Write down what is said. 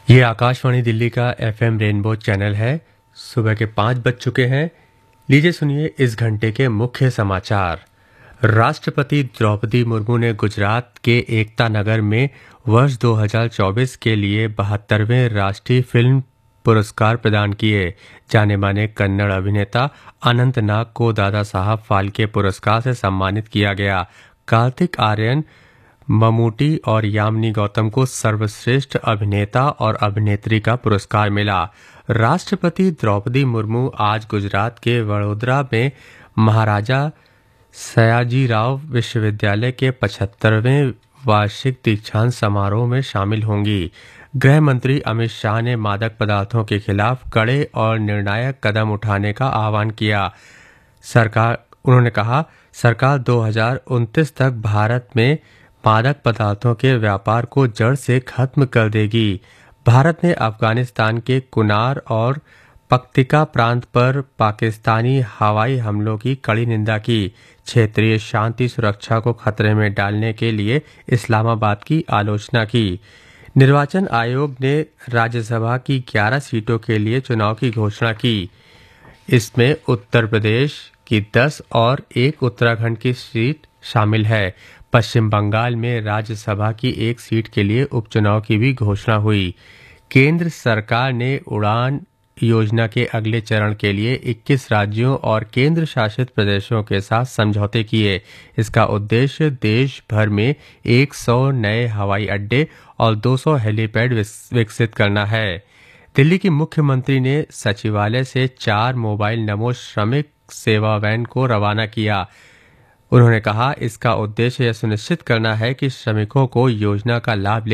ये आकाशवाणी दिल्ली का FM rainbow channel है। सुबह के 5 बज चुके हैं। लीजिए सुनिए इस घंटे के मुख्य समाचार। राष्ट्रपति द्रौपदी मुर्मू ने गुजरात के एकता नगर में वर्ष 2024 के लिए 72वें राष्ट्रीय फिल्म पुरस्कार प्रदान किए। जाने माने कन्नड़ अभिनेता अनंत नाग को दादा साहब फाल्के पुरस्कार से सम्मानित किया गया। कार्तिक आर्यन, ममूटी और यामिनी गौतम को सर्वश्रेष्ठ अभिनेता और अभिनेत्री का पुरस्कार मिला। राष्ट्रपति द्रौपदी मुर्मू आज गुजरात के वडोदरा में महाराजा सयाजीराव विश्वविद्यालय के 75वें वार्षिक दीक्षांत समारोह में शामिल होंगी। गृह मंत्री अमित शाह ने मादक पदार्थों के खिलाफ कड़े और निर्णायक कदम उठाने का आह्वान किया। उन्होंने कहा, सरकार 2029 तक भारत में मादक पदार्थों के व्यापार को जड़ से खत्म कर देगी। भारत ने अफगानिस्तान के कुनार और पक्तिका प्रांत पर पाकिस्तानी हवाई हमलों की कड़ी निंदा की। क्षेत्रीय शांति सुरक्षा को खतरे में डालने के लिए इस्लामाबाद की आलोचना की। निर्वाचन आयोग ने राज्यसभा की 11 सीटों के लिए चुनाव की घोषणा की। इसमें उत्तर प्रदेश की 10 और एक उत्तराखंड की सीट शामिल है। पश्चिम बंगाल में राज्यसभा की एक सीट के लिए उपचुनाव की भी घोषणा हुई। केंद्र सरकार ने उड़ान योजना के अगले चरण के लिए 21 राज्यों और केंद्र शासित प्रदेशों के साथ समझौते किए। इसका उद्देश्य देश भर में 100 नए हवाई अड्डे और 200 हेलीपैड विकसित करना है। दिल्ली की मुख्यमंत्री ने सचिवालय से 4 मोबाइल नमो श्रमिक सेवा वैन को रवाना किया। उन्होंने कहा, इसका उद्देश्य यह सुनिश्चित करना है कि श्रमिकों को योजना का लाभ